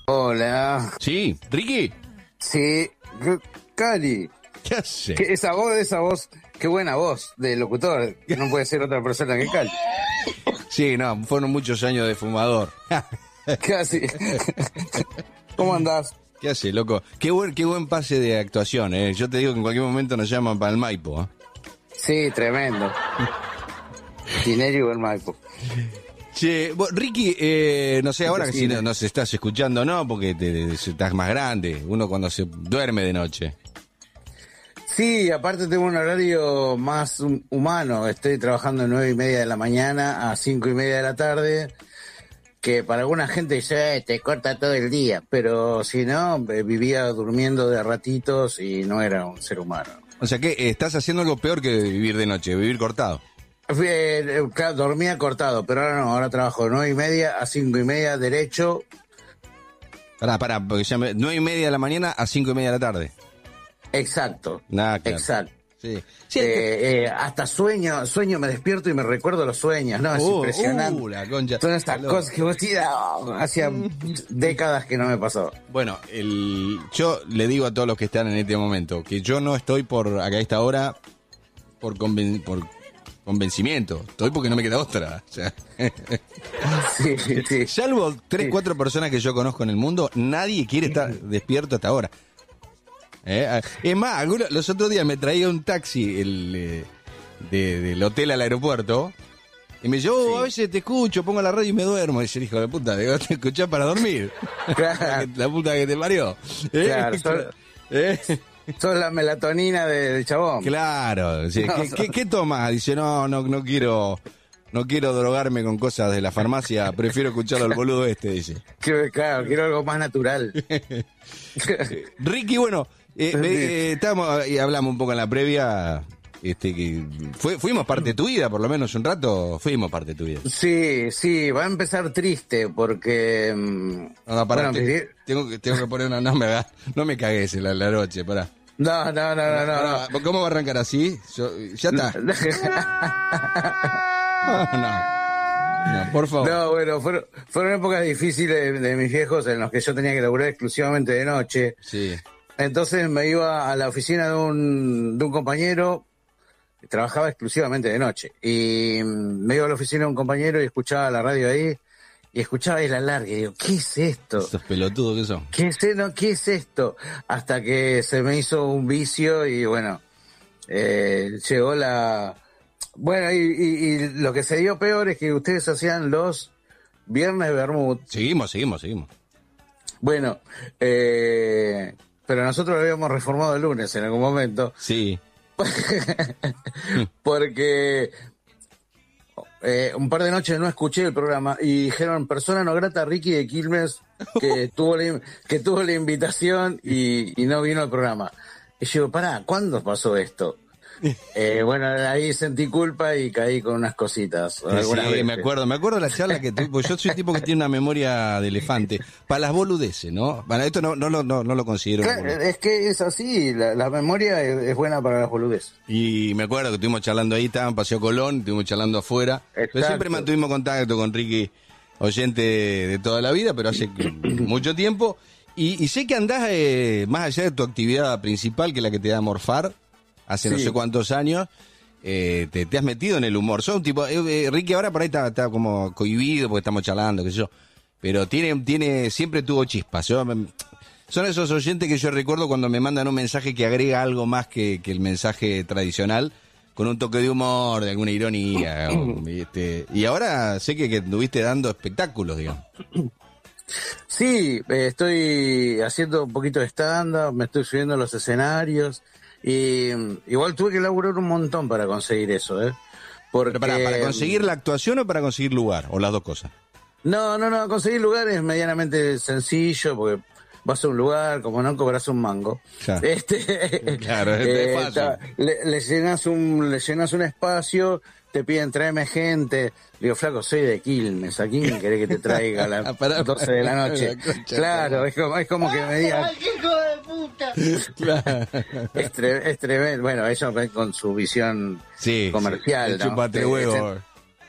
Hola. Sí, Ricky. Sí, Cali. ¿Qué hace? Esa voz, qué buena voz de locutor. No puede ser otra persona que Cali. Sí, no, fueron muchos años de fumador. Casi. ¿Cómo andás? ¿Qué hace, loco? Qué buen pase de actuación, ¿eh? Yo te digo que en cualquier momento nos llaman para el Maipo, ¿eh? Sí, tremendo. Tinelli o el Maipo. Che, Ricky, no sé ahora que si nos estás escuchando o no, porque estás más grande, uno cuando se duerme de noche. Sí, aparte tengo un horario más humano. Estoy trabajando de 9:30 de la mañana a 5:30 de la tarde, que para alguna gente dice, te corta todo el día, pero si no, vivía durmiendo de ratitos y no era un ser humano. O sea que estás haciendo algo peor que vivir de noche, vivir cortado. Claro, dormía cortado, pero ahora no, ahora trabajo de 9:30 a 5:30 derecho. Pará, porque ya 9:30 de la mañana a 5:30 de la tarde. Exacto. Nada, claro. Exacto. Sí. Hasta sueño, me despierto y me recuerdo los sueños, ¿no? Es impresionante. La concha. Todas estas cosas que vos decís, hacía décadas que no me pasó. Bueno, yo le digo a todos los que están en este momento que yo no estoy por acá a esta hora por convencimiento, estoy porque no me queda otra. O sea. Sí. Salvo 3-4 personas que yo conozco en el mundo, nadie quiere estar despierto hasta ahora. Es más, los otros días me traía un taxi del hotel al aeropuerto y me dijo, a veces te escucho, pongo la radio y me duermo. Y yo, hijo de puta, digo, te escuchás para dormir. Claro. La puta que te parió. Claro, sos la melatonina del chabón. Claro. Sí. ¿Qué tomas? Dice, no quiero drogarme con cosas de la farmacia, prefiero escucharlo al boludo dice. Claro, quiero algo más natural. Ricky, bueno, estábamos y hablamos un poco en la previa, que fuimos parte de tu vida, por lo menos un rato fuimos parte de tu vida. Sí, va a empezar triste porque Pará, tengo que poner una, no me cagues en la noche, pará. No. ¿Cómo va a arrancar así? Ya está. No, por favor. No, bueno, fueron épocas difíciles de mis viejos en los que yo tenía que laburar exclusivamente de noche. Sí. Entonces me iba a la oficina de un compañero que trabajaba exclusivamente de noche. Y me iba a la oficina de un compañero y escuchaba la radio ahí. Y escuchaba ahí la larga y digo, ¿qué es esto? Estos pelotudos que son. ¿Qué es esto? Hasta que se me hizo un vicio y bueno, llegó la... Bueno, y lo que se dio peor es que ustedes hacían los viernes de Bermud. Seguimos. Bueno, pero nosotros lo habíamos reformado el lunes en algún momento. Sí. Porque un par de noches no escuché el programa y dijeron persona no grata Ricky de Quilmes que tuvo la invitación y no vino al programa. Y yo digo, pará, ¿cuándo pasó esto? Bueno, ahí sentí culpa y caí con unas cositas. Sí, me acuerdo de la charla que tuve, porque yo soy un tipo que tiene una memoria de elefante. Para las boludeces, ¿no? Para esto no lo considero. Claro, es que es así, la memoria es buena para las boludeces. Y me acuerdo que estuvimos charlando ahí, estaba en Paseo Colón, estuvimos charlando afuera. Exacto. Pero siempre mantuvimos contacto con Ricky, oyente de toda la vida, pero hace mucho tiempo. Y sé que andás más allá de tu actividad principal, que es la que te da morfar, hace no sé cuántos años, te has metido en el humor. Sos un tipo, Ricky ahora por ahí está como cohibido porque estamos charlando, qué sé yo, pero siempre tuvo chispas. Son esos oyentes que yo recuerdo cuando me mandan un mensaje que agrega algo más que el mensaje tradicional, con un toque de humor, de alguna ironía. Y ahora sé que estuviste dando espectáculos, digamos. Sí, estoy haciendo un poquito de stand-up, me estoy subiendo a los escenarios. Y igual tuve que laburar un montón para conseguir eso, Porque... Pero ¿para conseguir la actuación o para conseguir lugar? ¿O las dos cosas? No, conseguir lugar es medianamente sencillo, porque vas a un lugar, como no cobras un mango. Claro, claro, es fácil. Le llenas un espacio, te piden tráeme gente. Digo, flaco, soy de Quilmes, ¿a quién querés que te traiga a las 12 de la noche? Claro, es como que me digan... ¡Ay, qué hijo de puta! Claro. Es tremendo. Bueno, ellos ven con su visión comercial, ¿no? Chupate huevo.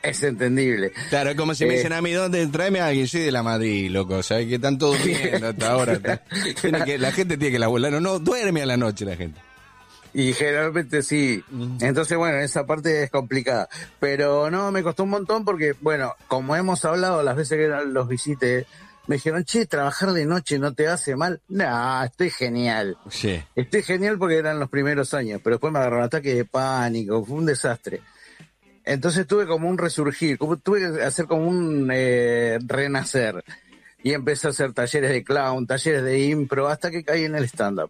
Es entendible. Claro, es como si me dicen a mí, ¿dónde? Tráeme a alguien, soy de la Madrid, loco, ¿sabes? Que están todos durmiendo hasta ahora. La gente tiene que laburar, no duerme a la noche la gente. Y generalmente sí. Entonces, bueno, esa parte es complicada. Pero no, me costó un montón porque, bueno, como hemos hablado las veces que los visité, me dijeron, che, trabajar de noche no te hace mal. No, estoy genial. Sí. Estoy genial porque eran los primeros años, pero después me agarró un ataque de pánico, fue un desastre. Entonces tuve como un resurgir, tuve que hacer como un renacer. Y empecé a hacer talleres de clown, talleres de impro, hasta que caí en el stand-up.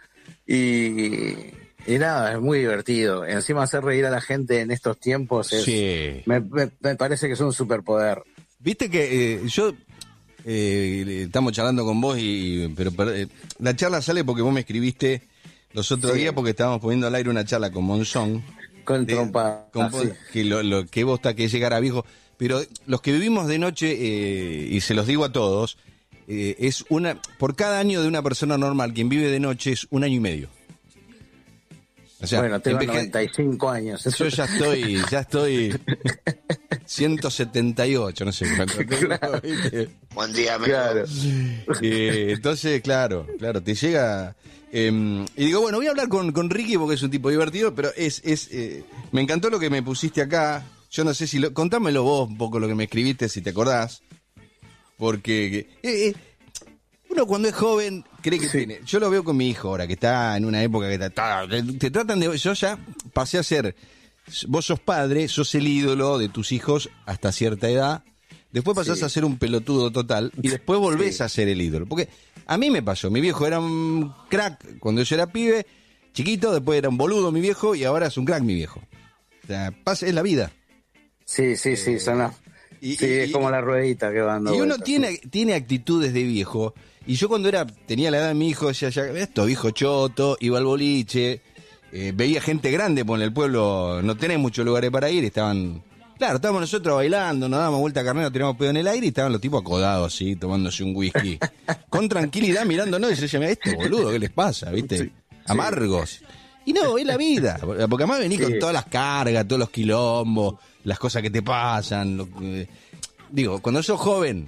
Y nada, es muy divertido. Encima hacer reír a la gente en estos tiempos sí. me parece que es un superpoder. Viste que yo estamos charlando con vos, pero la charla sale porque vos me escribiste los otros días porque estábamos poniendo al aire una charla con Monzón. Con trompa. Sí. Que lo que vos está que llegar a viejo. Pero los que vivimos de noche, y se los digo a todos, por cada año de una persona normal, quien vive de noche es 1 año y medio. O sea, bueno, tengo 95 años. Yo ya estoy 178, no sé cuánto tengo. Claro. Buen día, amigo. Claro. Entonces, claro, te llega... y digo, bueno, voy a hablar con Ricky porque es un tipo divertido, pero me encantó lo que me pusiste acá. Yo no sé si... contámelo vos un poco lo que me escribiste, si te acordás. Porque... uno cuando es joven cree que tiene... Yo lo veo con mi hijo ahora, que está en una época que te tratan de... Yo ya pasé a ser... Vos sos padre, sos el ídolo de tus hijos hasta cierta edad. Después pasás a ser un pelotudo total y después volvés a ser el ídolo. Porque a mí me pasó. Mi viejo era un crack cuando yo era pibe, chiquito. Después era un boludo mi viejo y ahora es un crack mi viejo. O sea, es la vida. Sí, son las... es como la ruedita que va dando. Y uno vueltas, tiene actitudes de viejo. Y yo cuando tenía la edad de mi hijo, decía, esto viejo choto, iba al boliche, veía gente grande, porque en el pueblo no tenés muchos lugares para ir, estábamos nosotros bailando, nos dábamos vuelta a carnero, teníamos pedo en el aire y estaban los tipos acodados así, tomándose un whisky, con tranquilidad mirándonos y yo decía, este boludo, ¿qué les pasa? ¿Viste? Sí, amargos. Y no, es la vida, porque además venís con todas las cargas, todos los quilombos, las cosas que te pasan. Digo, cuando sos joven,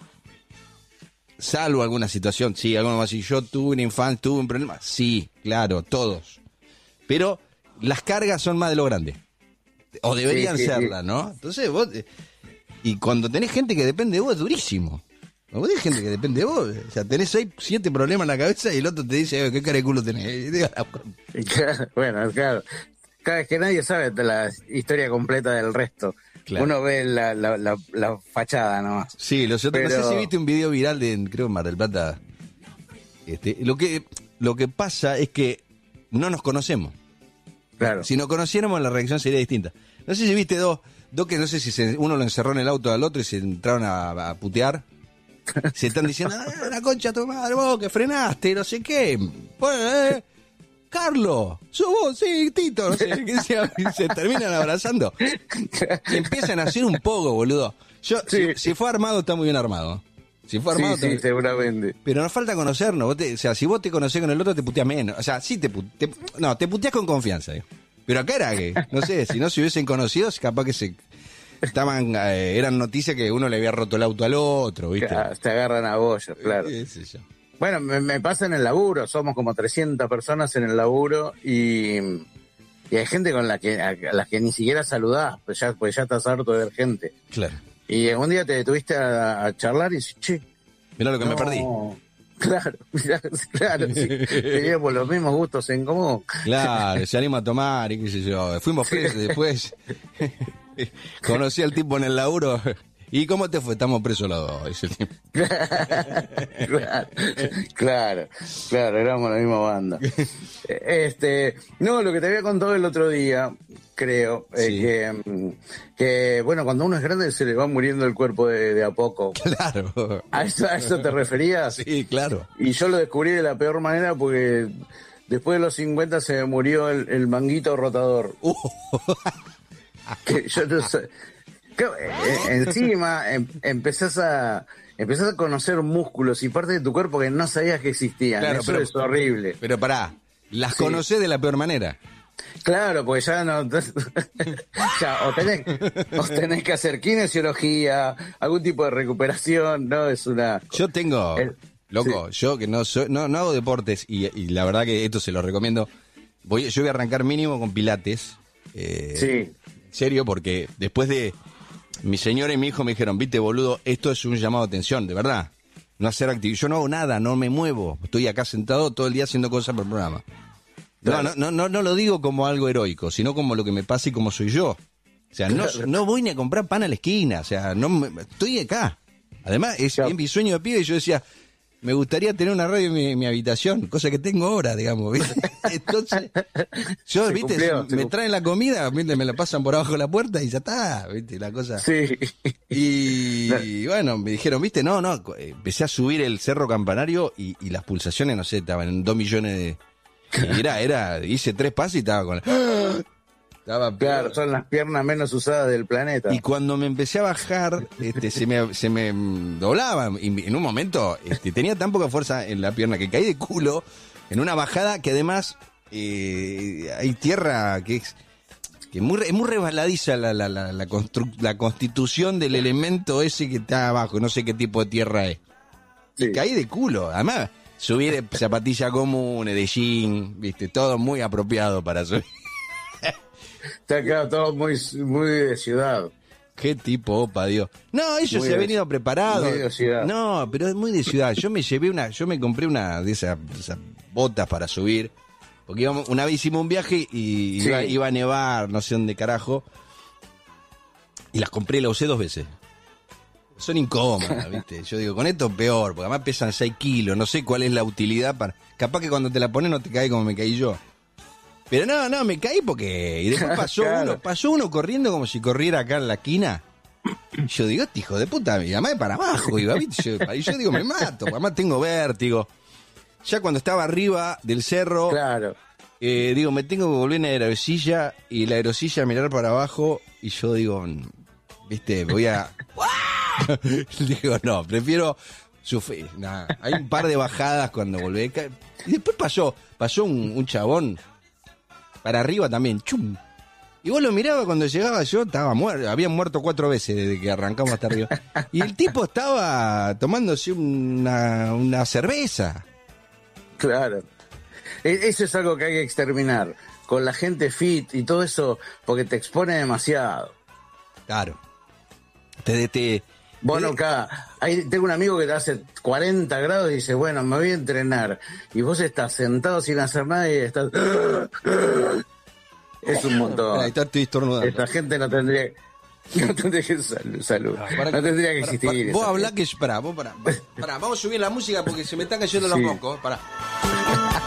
salvo alguna situación, sí, alguno más, si yo tuve una infancia, tuve un problema, sí, claro, todos. Pero las cargas son más de lo grande. O deberían serla, ¿no? Entonces vos... Y cuando tenés gente que depende de vos, es durísimo. Cuando tenés gente que depende de vos, o sea, tenés 7 problemas en la cabeza y el otro te dice, ¿qué cara de culo tenés? Bueno, claro. Cada vez que nadie sabe la historia completa del resto. Claro. Uno ve la fachada nomás. Sí, no sé si viste un video viral creo en Mar del Plata. Lo que pasa es que no nos conocemos. Claro. Si nos conociéramos, la reacción sería distinta. No sé si viste dos que no sé si uno lo encerró en el auto al otro y se entraron a putear. Se están diciendo, la concha tu madre, vos que frenaste, no sé qué. Bueno, Carlos, sos vos, sí, Tito, no sé qué se terminan abrazando. Y empiezan a hacer un poco, boludo. Si fue armado, está muy bien armado. Si fue armado, sí, seguramente. Pero nos falta conocernos. O sea, si vos te conocés con el otro, te puteas menos. O sea, sí te puteas con confianza. Pero acá era que, no sé, si no se hubiesen conocido, capaz que eran noticias que uno le había roto el auto al otro, ¿viste? Se agarran a bollos, claro. Bueno, me pasa en el laburo, somos como 300 personas en el laburo y hay gente a las que ni siquiera saludás, pues ya estás harto de ver gente. Claro. Y un día te detuviste a charlar y dices, che, mirá lo que me perdí. Claro, sí, teníamos los mismos gustos en común. Claro, se anima a tomar y qué sé yo. Fuimos presos después. Conocí al tipo en el laburo. ¿Y cómo te fue? Estamos presos los dos, dice el tipo. Claro, éramos la misma banda. No, lo que te había contado el otro día, creo, que bueno, cuando uno es grande se le va muriendo el cuerpo de a poco. Claro. ¿A eso te referías? Sí, claro. Y yo lo descubrí de la peor manera porque después de los 50 se me murió el manguito rotador. Que yo no sé... Encima empezás a conocer músculos y partes de tu cuerpo que no sabías que existían. Claro, eso es horrible. Pero pará, las conocés de la peor manera. Claro, pues ya no. Ya, o tenés que hacer kinesiología, algún tipo de recuperación, ¿no? Es una. Yo tengo. Loco, sí. Yo que no hago deportes y la verdad que esto se lo recomiendo. Yo voy a arrancar mínimo con pilates. Sí. En serio, porque después de mi señora y mi hijo me dijeron, viste, boludo, esto es un llamado de atención, de verdad. No hacer actividad. Yo no hago nada, no me muevo. Estoy acá sentado todo el día haciendo cosas por el programa. Claro. No lo digo como algo heroico, sino como lo que me pasa y como soy yo. O sea, no voy ni a comprar pan a la esquina. O sea, estoy acá. Además, es mi sueño de pibe y yo decía, me gustaría tener una radio en mi habitación, cosa que tengo ahora, digamos, ¿viste? Entonces, yo, ¿viste? Me traen la comida, ¿viste? Me la pasan por abajo de la puerta y ya está, ¿viste? La cosa. Sí. Y bueno, me dijeron, ¿viste? No, empecé a subir el Cerro Campanario y las pulsaciones, no sé, estaban en 2 millones de... Y hice 3 pasos y estaba con... Claro, son las piernas menos usadas del planeta. Y cuando me empecé a bajar, se me doblaba. Y en un momento tenía tan poca fuerza en la pierna que caí de culo en una bajada que además hay tierra que es muy resbaladiza la constitución del elemento ese que está abajo. No sé qué tipo de tierra es. Sí. Y caí de culo. Además, subí de zapatilla común, de jean, viste, todo muy apropiado para subir. Está quedado todo muy de ciudad. Qué tipo, opa, Dios. No, ellos se han venido preparados. Muy de ciudad. No, pero es muy de ciudad. Yo me compré una de esas botas para subir. Porque una vez hicimos un viaje y iba a nevar, no sé dónde carajo. Y las compré, las usé 2 veces. Son incómodas, ¿viste? Yo digo, con esto peor, porque además pesan 6 kilos. No sé cuál es la utilidad para... Capaz que cuando te la pones no te cae como me caí yo. Pero no, me caí porque... Y después pasó uno corriendo como si corriera acá en la esquina. Y yo digo, este hijo de puta, mi mamá es para abajo, iba, ¿viste? Y yo digo, me mato, además tengo vértigo. Ya cuando estaba arriba del cerro, claro. Digo, me tengo que volver en la aerosilla y la aerosilla mirar para abajo y yo digo, ¿viste? Voy a... Digo, no, prefiero sufrir. Nah, hay un par de bajadas cuando volví. Y después pasó un chabón para arriba también, chum. Y vos lo mirabas cuando llegaba, yo estaba muerto, había muerto 4 veces desde que arrancamos hasta arriba. Y el tipo estaba tomándose una cerveza. Claro. Eso es algo que hay que exterminar. Con la gente fit y todo eso, porque te expone demasiado. Claro. Bueno, acá tengo un amigo que te hace 40 grados y dice, bueno, me voy a entrenar. Y vos estás sentado sin hacer nada y estás... Es un montón. Ahí está, estoy estornudando. Esta gente no tendría que salud. No tendría que existir. Vos hablá que... Pará, vamos a subir la música porque se me están cayendo los mocos. Pará.